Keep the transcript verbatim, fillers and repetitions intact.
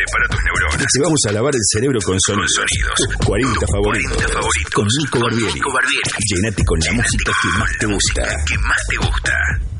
para tus neuronas. Te vamos a lavar el cerebro con sonidos. Con sonidos. cuarenta Tus favoritos. cuarenta favoritos. Con Nico Con Barbieri. Nico Barbieri. Llénate con la Llénate música que con más te la gusta. música que más te gusta.